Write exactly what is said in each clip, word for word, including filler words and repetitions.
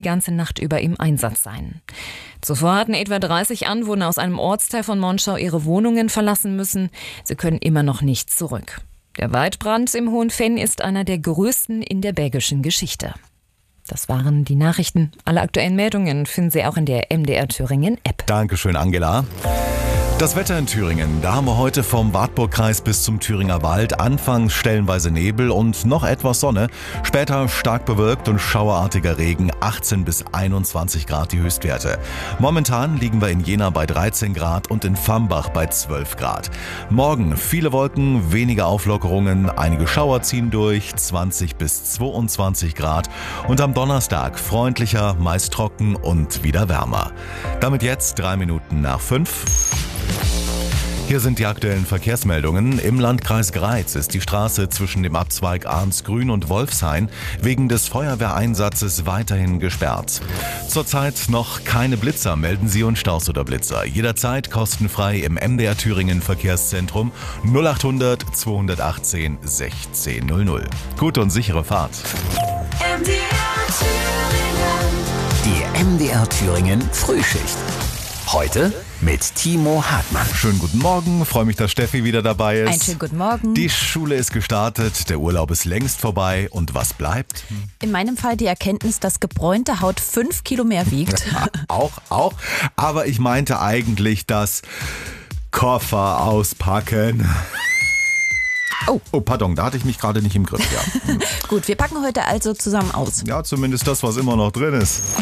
die ganze Nacht über im Einsatz sein. Zuvor hatten etwa dreißig Anwohner aus einem Ortsteil von Monschau ihre Wohnungen verlassen müssen. Sie können immer noch nicht zurück. Der Waldbrand im Hohenfenn ist einer der größten in der belgischen Geschichte. Das waren die Nachrichten. Alle aktuellen Meldungen finden Sie auch in der M D R Thüringen App. Dankeschön, Angela. Das Wetter in Thüringen, da haben wir heute vom Wartburgkreis bis zum Thüringer Wald anfangs stellenweise Nebel und noch etwas Sonne, später stark bewölkt und schauerartiger Regen, achtzehn bis einundzwanzig Grad die Höchstwerte. Momentan liegen wir in Jena bei dreizehn Grad und in Vambach bei zwölf Grad. Morgen viele Wolken, wenige Auflockerungen, einige Schauer ziehen durch, zwanzig bis zweiundzwanzig Grad und am Donnerstag freundlicher, meist trocken und wieder wärmer. Damit jetzt drei Minuten nach fünf. Hier sind die aktuellen Verkehrsmeldungen. Im Landkreis Greiz ist die Straße zwischen dem Abzweig Arnsgrün und Wolfshain wegen des Feuerwehreinsatzes weiterhin gesperrt. Zurzeit noch keine Blitzer, melden Sie und Staus oder Blitzer. Jederzeit kostenfrei im M D R Thüringen Verkehrszentrum null acht hundert zweihundertachtzehn sechzehn null null. Gute und sichere Fahrt. M D R Thüringen. Die M D R Thüringen Frühschicht. Heute mit Timo Hartmann. Schönen guten Morgen, freue mich, dass Steffi wieder dabei ist. Einen schönen guten Morgen. Die Schule ist gestartet, der Urlaub ist längst vorbei und was bleibt? In meinem Fall die Erkenntnis, dass gebräunte Haut fünf Kilo mehr wiegt. auch, auch. Aber ich meinte eigentlich das Koffer auspacken. Oh. oh, pardon, da hatte ich mich gerade nicht im Griff. Ja. Gut, wir packen heute also zusammen aus. Ja, zumindest das, was immer noch drin ist.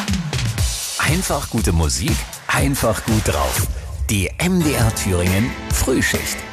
Einfach gute Musik, einfach gut drauf. Die M D R Thüringen Frühschicht.